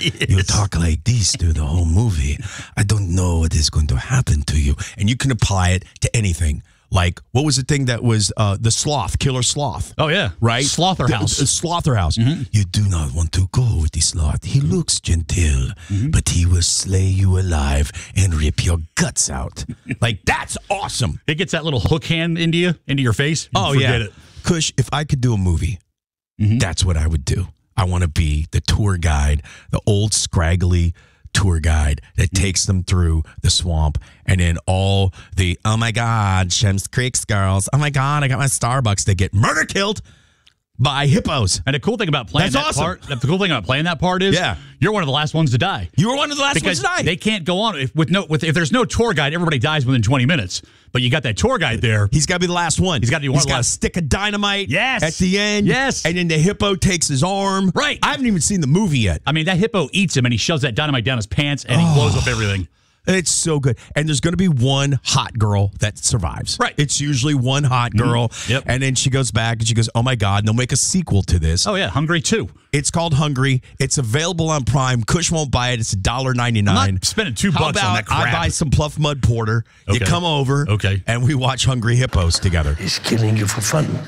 You talk like this through the whole movie. I don't know what is going to happen to you. And you can apply it to anything. Like, what was the thing that was the sloth, killer sloth? Oh, yeah. Right? Slaughterhouse. Slaughterhouse. Mm-hmm. You do not want to go with the sloth. He looks genteel, but he will slay you alive and rip your guts out. Like, that's awesome. It gets that little hook hand into your face. Oh, forget yeah. it. Kush, if I could do a movie, that's what I would do. I want to be the tour guide, the old scraggly tour guide that takes them through the swamp, and then all the, oh my God, Shems Creek's girls, oh my God, I got my Starbucks, they get murder killed by hippos. And the cool thing about playing part is you're one of the last ones to die. You were one of the last ones to die. They can't go on if there's no tour guide, everybody dies within 20 minutes. But you got that tour guide there. He's got to be the last one. He's got to be one of the last. He's got a stick of dynamite at the end. Yes. And then the hippo takes his arm. Right. I haven't even seen the movie yet. I mean, that hippo eats him and he shoves that dynamite down his pants and he blows up everything. It's so good. And there's going to be one hot girl that survives. Right. It's usually one hot girl. Yep. And then she goes back and she goes, oh my God. And they'll make a sequel to this. Oh, yeah. Hungry 2. It's called Hungry. It's available on Prime. Kush won't buy it. It's $1.99. I'm not spending $2 on that crap. I buy some Pluff Mud Porter. Okay. You come over. Okay. And we watch Hungry Hippos together. He's killing you for fun.